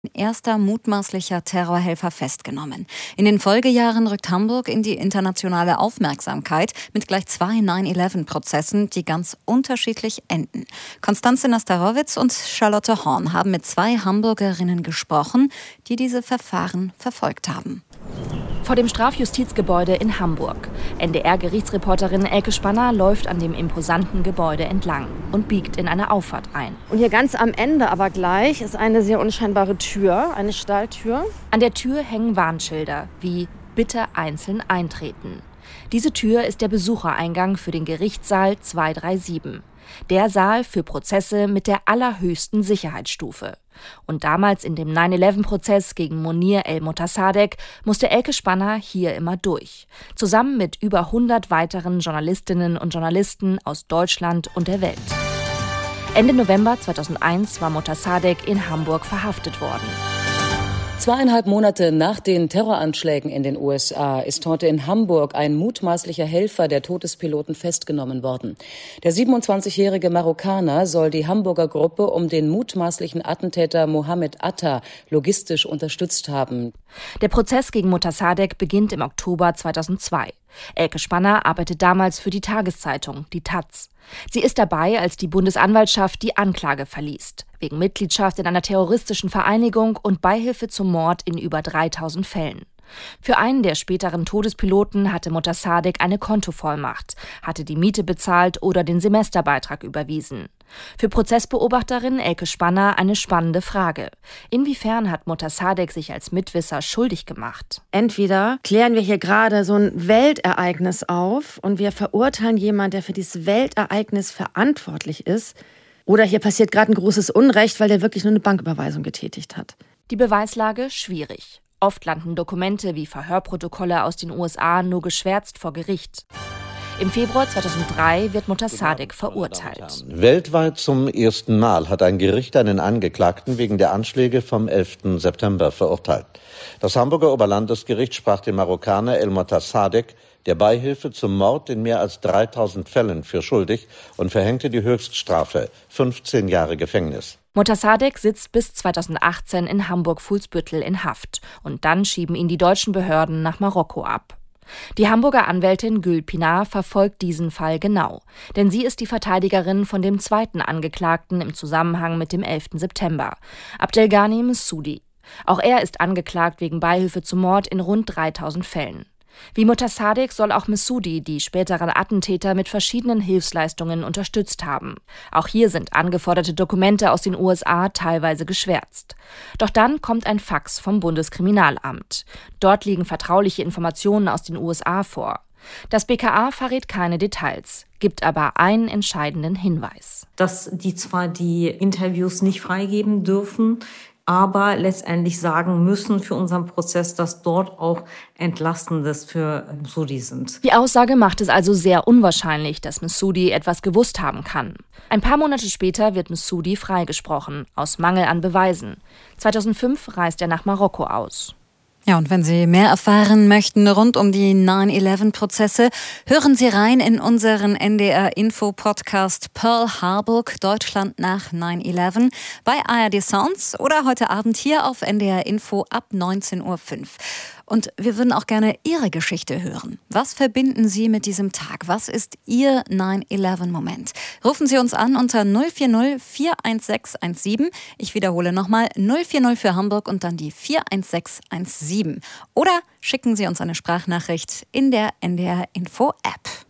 erster mutmaßlicher Terrorhelfer festgenommen. In den Folgejahren rückt Hamburg in die internationale Aufmerksamkeit mit gleich 2 9/11-Prozessen, die ganz unterschiedlich enden. Konstanze Nastarowitz und Charlotte Horn haben mit 2 Hamburgerinnen gesprochen, die diese Verfahren verfolgt haben. Vor dem Strafjustizgebäude in Hamburg. NDR-Gerichtsreporterin Elke Spanner läuft an dem imposanten Gebäude entlang und biegt in eine Auffahrt ein. Und hier ganz am Ende aber gleich ist eine sehr unscheinbare Tür, eine Stahltür. An der Tür hängen Warnschilder wie „Bitte einzeln eintreten". Diese Tür ist der Besuchereingang für den Gerichtssaal 237. Der Saal für Prozesse mit der allerhöchsten Sicherheitsstufe. Und damals in dem 9/11-Prozess gegen Monir el-Motassadegh musste Elke Spanner hier immer durch. Zusammen mit über 100 weiteren Journalistinnen und Journalisten aus Deutschland und der Welt. Ende November 2001 war Motassadegh in Hamburg verhaftet worden. 2,5 Monate nach den Terroranschlägen in den USA ist heute in Hamburg ein mutmaßlicher Helfer der Todespiloten festgenommen worden. Der 27-jährige Marokkaner soll die Hamburger Gruppe um den mutmaßlichen Attentäter Mohammed Atta logistisch unterstützt haben. Der Prozess gegen Motassadegh beginnt im Oktober 2002. Elke Spanner arbeitet damals für die Tageszeitung, die taz. Sie ist dabei, als die Bundesanwaltschaft die Anklage verliest, wegen Mitgliedschaft in einer terroristischen Vereinigung und Beihilfe zum Mord in über 3000 Fällen. Für einen der späteren Todespiloten hatte Motassadegh eine Kontovollmacht, hatte die Miete bezahlt oder den Semesterbeitrag überwiesen. Für Prozessbeobachterin Elke Spanner eine spannende Frage. Inwiefern hat Motassadegh sich als Mitwisser schuldig gemacht? Entweder klären wir hier gerade so ein Weltereignis auf und wir verurteilen jemanden, der für dieses Weltereignis verantwortlich ist, oder hier passiert gerade ein großes Unrecht, weil der wirklich nur eine Banküberweisung getätigt hat. Die Beweislage schwierig. Oft landen Dokumente wie Verhörprotokolle aus den USA nur geschwärzt vor Gericht. Im Februar 2003 wird Motassadegh verurteilt. Weltweit zum ersten Mal hat ein Gericht einen Angeklagten wegen der Anschläge vom 11. September verurteilt. Das Hamburger Oberlandesgericht sprach den Marokkaner el-Motassadegh der Beihilfe zum Mord in mehr als 3000 Fällen für schuldig und verhängte die Höchststrafe, 15 Jahre Gefängnis. Motassadegh sitzt bis 2018 in Hamburg-Fuhlsbüttel in Haft und dann schieben ihn die deutschen Behörden nach Marokko ab. Die Hamburger Anwältin Gül Pinar verfolgt diesen Fall genau, denn sie ist die Verteidigerin von dem zweiten Angeklagten im Zusammenhang mit dem 11. September, Abdelghani Messoudi. Auch er ist angeklagt wegen Beihilfe zum Mord in rund 3000 Fällen. Wie Motassadegh soll auch Messoudi die späteren Attentäter mit verschiedenen Hilfsleistungen unterstützt haben. Auch hier sind angeforderte Dokumente aus den USA teilweise geschwärzt. Doch dann kommt ein Fax vom Bundeskriminalamt. Dort liegen vertrauliche Informationen aus den USA vor. Das BKA verrät keine Details, gibt aber einen entscheidenden Hinweis. Dass die zwar die Interviews nicht freigeben dürfen, aber letztendlich sagen müssen für unseren Prozess, dass dort auch Entlastendes für Messoudi sind. Die Aussage macht es also sehr unwahrscheinlich, dass Messoudi etwas gewusst haben kann. Ein paar Monate später wird Messoudi freigesprochen, aus Mangel an Beweisen. 2005 reist er nach Marokko aus. Ja, und wenn Sie mehr erfahren möchten rund um die 9/11-Prozesse, hören Sie rein in unseren NDR-Info-Podcast Pearl Harbor, Deutschland nach 9/11 bei ARD Sounds oder heute Abend hier auf NDR Info ab 19:05 Uhr. Und wir würden auch gerne Ihre Geschichte hören. Was verbinden Sie mit diesem Tag? Was ist Ihr 9/11-Moment? Rufen Sie uns an unter 040 41617. Ich wiederhole nochmal 040 für Hamburg und dann die 41617. Oder schicken Sie uns eine Sprachnachricht in der NDR Info App.